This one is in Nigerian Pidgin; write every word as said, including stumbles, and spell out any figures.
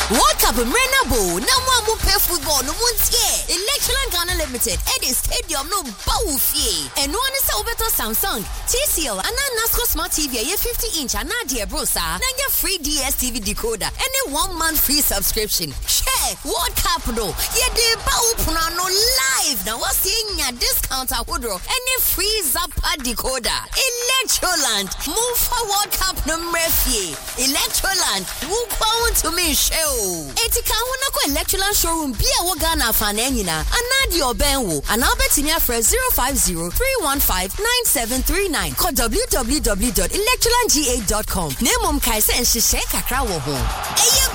World Cup Renabo, no one will pay football, no one's here. Electron Ghana Limited, Eddie Stadium, no Bowfie. And one is over to Samsung, T C L, and Nasco Smart T V, a fifty inch, and Nadia Brosa, and your free D S T V decoder, and a one month free subscription. Share World Cup, though. Yeah, the Bow no live. Now, what's seeing a discount at Woodrow, and a free Zappa decoder. Electroland, move for World Cup no Murphy. Electroland, who want to me show. Etika wana ko Electroland showroom bia wo Ghana fanenina anadi obenwo anabetinia for zero five zero three one five nine seven three nine call w w w dot electroland g eight dot com. Nemom kai se nhihye kakra wo ho. Eye